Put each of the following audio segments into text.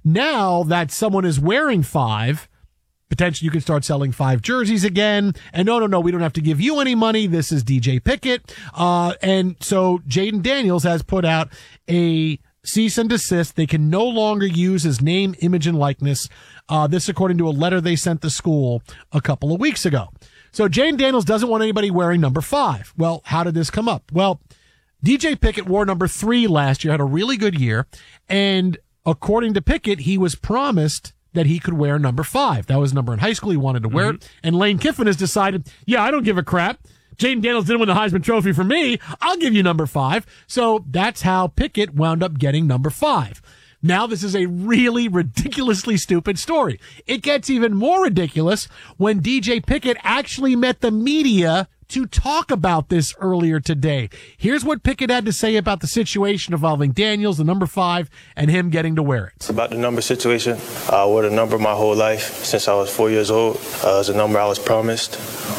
Now that someone is wearing 5, potentially you can start selling 5 jerseys again. And no, we don't have to give you any money. This is DJ Pickett. And so Jaden Daniels has put out a cease and desist. They can no longer use his name, image, and likeness. This according to a letter they sent the school a couple of weeks ago. So Jaden Daniels doesn't want anybody wearing number 5. Well, how did this come up? Well, DJ Pickett wore number 3 last year, had a really good year. And according to Pickett, he was promised that he could wear number 5. That was a number in high school. He wanted to wear it. And Lane Kiffin has decided, yeah, I don't give a crap. Jaden Daniels didn't win the Heisman Trophy for me. I'll give you number 5. So that's how Pickett wound up getting number 5. Now this is a really ridiculously stupid story. It gets even more ridiculous when DJ Pickett actually met the media to talk about this earlier today. Here's what Pickett had to say about the situation involving Daniels, the number 5, and him getting to wear it. It's about the number situation. I wore the number my whole life since I was 4 years old. It's a number I was promised.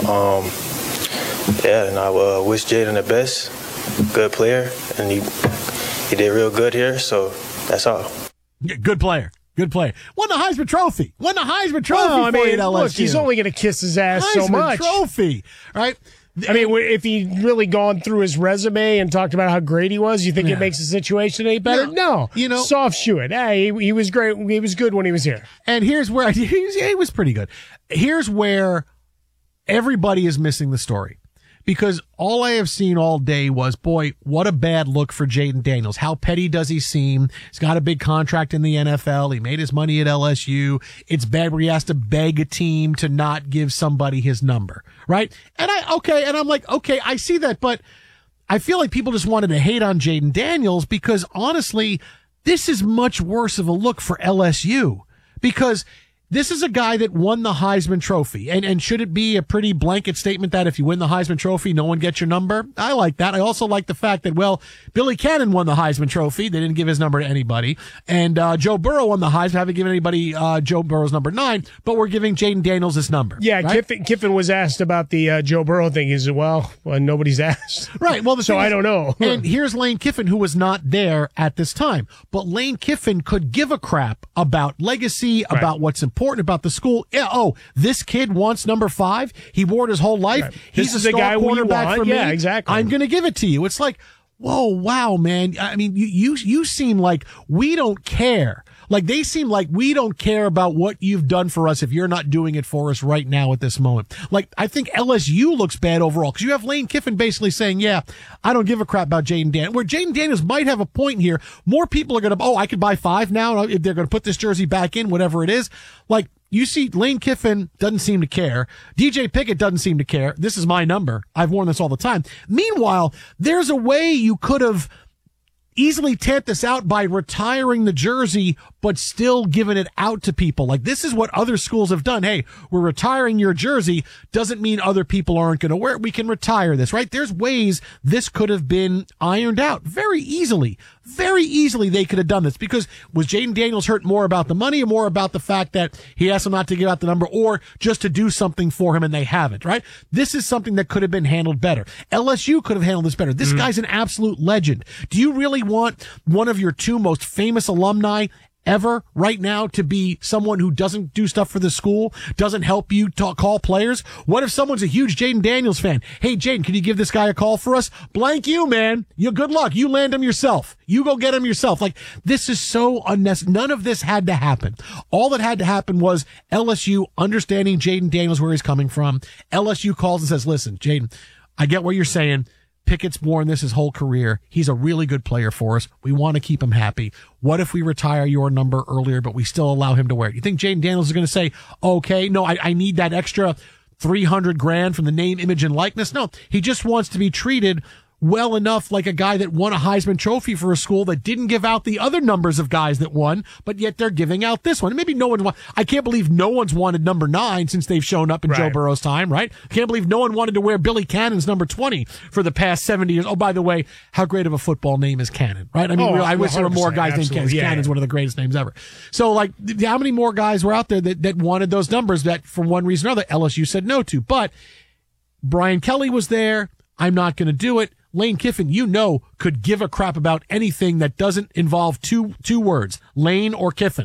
And I wish Jaden the best. Good player, and he did real good here, so that's all. Good player. Good play. Won the Heisman Trophy. Won the Heisman Trophy for you at LSU. Look, he's only going to kiss his ass so much. Heisman Trophy, right? I mean, if he'd really gone through his resume and talked about how great he was, you think it makes the situation any better? No. You know, soft shoe it. Hey, he was great. He was good when he was here. And here's where he was pretty good. Here's where everybody is missing the story. Because all I have seen all day was, boy, what a bad look for Jaden Daniels. How petty does he seem? He's got a big contract in the NFL. He made his money at LSU. It's bad where he has to beg a team to not give somebody his number, right? And I'm like, okay, I see that, but I feel like people just wanted to hate on Jaden Daniels because honestly, this is much worse of a look for LSU because this is a guy that won the Heisman Trophy. And should it be a pretty blanket statement that if you win the Heisman Trophy, no one gets your number? I like that. I also like the fact that, well, Billy Cannon won the Heisman Trophy. They didn't give his number to anybody. And Joe Burrow won the Heisman. Haven't given anybody Joe Burrow's number 9, but we're giving Jaden Daniels his number. Yeah, right? Kiffin was asked about the Joe Burrow thing. He said, well, nobody's asked. Right. Well, so I don't know. And here's Lane Kiffin, who was not there at this time. But Lane Kiffin could give a crap about legacy, about what's important about the school. Yeah, this kid wants number 5. He wore it his whole life. Right. He's a star quarterback for me. Yeah, exactly. I'm going to give it to you. It's like, whoa, wow, man. I mean, you seem like we don't care. Like they seem like we don't care about what you've done for us if you're not doing it for us right now at this moment. Like I think LSU looks bad overall because you have Lane Kiffin basically saying, yeah, I don't give a crap about Jaden Daniels. Where Jaden Daniels might have a point here. More people are going to, I could buy 5 now if they're going to put this jersey back in, whatever it is. Like you see Lane Kiffin doesn't seem to care. DJ Pickett doesn't seem to care. This is my number. I've worn this all the time. Meanwhile, there's a way you could have easily tant this out by retiring the jersey, but still giving it out to people. Like this is what other schools have done. Hey, we're retiring your jersey. Doesn't mean other people aren't going to wear it. We can retire this, right? There's ways this could have been ironed out very easily. Very easily they could have done this because was Jaden Daniels hurt more about the money or more about the fact that he asked them not to give out the number or just to do something for him and they haven't, right? This is something that could have been handled better. LSU could have handled this better. This guy's an absolute legend. Do you really want one of your 2 most famous alumni ever right now to be someone who doesn't do stuff for the school, doesn't help you call players? What if someone's a huge Jaden Daniels fan? Hey, Jaden, can you give this guy a call for us? Blank you, man. Good luck. You land him yourself. You go get him yourself. Like, this is so unnecessary. None of this had to happen. All that had to happen was LSU understanding Jaden Daniels, where he's coming from. LSU calls and says, listen, Jaden, I get what you're saying. Pickett's worn this his whole career. He's a really good player for us. We want to keep him happy. What if we retire your number earlier, but we still allow him to wear it? You think Jaden Daniels is going to say, okay, no, I need that extra $300,000 from the name, image, and likeness? No, he just wants to be treated well enough like a guy that won a Heisman Trophy for a school that didn't give out the other numbers of guys that won, but yet they're giving out this one. Maybe I can't believe no one's wanted number 9 since they've shown up in Joe Burrow's time, right? Can't believe no one wanted to wear Billy Cannon's number 20 for the past 70 years. Oh, by the way, how great of a football name is Cannon, right? I mean, I wish there were more guys named Cannon. Cannon's one of the greatest names ever. So, like, how many more guys were out there that wanted those numbers that, for one reason or another, LSU said no to? But Brian Kelly was there. I'm not going to do it. Lane Kiffin, could give a crap about anything that doesn't involve two words, Lane or Kiffin.